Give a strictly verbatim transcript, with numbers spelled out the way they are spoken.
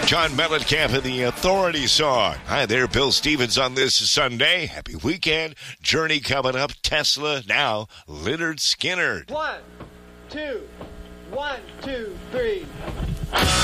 John Mellencamp and the Authority song. Hi there, Bill Stevens on this Sunday. Happy weekend. Journey coming up. Tesla now. Lynyrd Skynyrd. One, two, one, two, three.